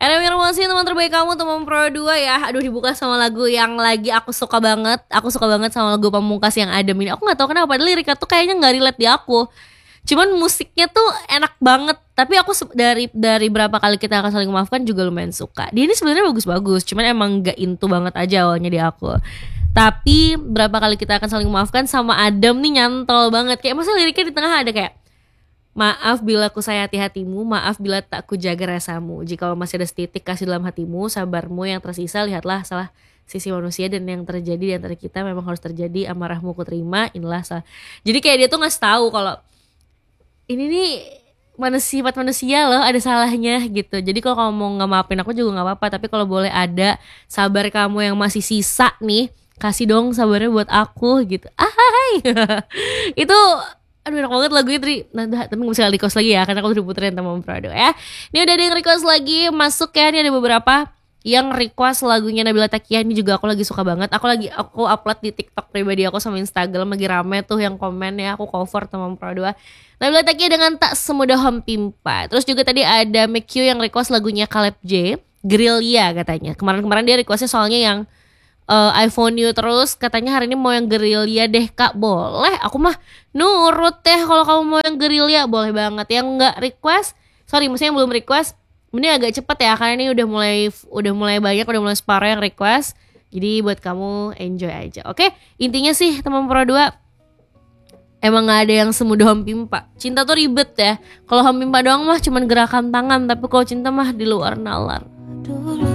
Masih teman terbaik kamu, teman Pro 2 ya. Aduh, dibuka sama lagu yang lagi aku suka banget. Aku suka banget sama lagu Pamungkas yang Adem ini. Aku gak tahu kenapa, padahal liriknya tuh kayaknya gak relate di aku. Cuman musiknya tuh enak banget. Tapi aku dari berapa kali kita akan saling memaafkan juga lumayan suka. Dia ini sebenarnya bagus-bagus, cuman emang gak into banget aja awalnya di aku. Tapi berapa kali kita akan saling memaafkan sama Adem nih nyantol banget. Kayak masa liriknya di tengah ada kayak, maaf bila ku sayati hatimu, maaf bila tak ku jaga rasamu. Jika masih ada setitik kasih dalam hatimu, sabarmu yang tersisa, lihatlah salah sisi manusia dan yang terjadi di antara kita memang harus terjadi. Amarahmu ku terima, inilah salah. Jadi kayak dia tuh ngasih tahu kalau ini nih sifat manusia loh, ada salahnya gitu. Jadi kalau kamu mau nggak maafin aku juga nggak apa-apa. Tapi kalau boleh ada sabar kamu yang masih sisa nih, kasih dong sabarnya buat aku gitu. Ahai. Itu aduh enak banget lagunya tadi. Nah, tapi gak bisa request lagi ya, karena aku udah puterin teman Prado ya. Ini udah ada yang request lagi, masuk ya. Ini ada beberapa yang request lagunya Nabila Takia. Ini juga aku lagi suka banget. Aku upload di TikTok pribadi aku sama Instagram. Lagi rame tuh yang komen ya. Aku cover teman Prado. Nabila Takia dengan Tak Semudah Hampimpa. Terus juga tadi ada McQ yang request lagunya Caleb J, Gerilya katanya. Kemarin dia requestnya soalnya yang iPhone you terus, katanya hari ini mau yang gerilya deh kak. Boleh, aku mah nurut deh. Kalau kamu mau yang gerilya boleh banget. Yang nggak request, maksudnya yang belum request, ini agak cepet ya karena ini udah mulai banyak, udah mulai separuh yang request. Jadi buat kamu enjoy aja. Oke, intinya sih teman Pro 2, emang gak ada yang semudah hampimpa. Cinta tuh ribet ya. Kalau hampimpa doang mah cuman gerakan tangan, tapi kalau cinta mah di luar nalar.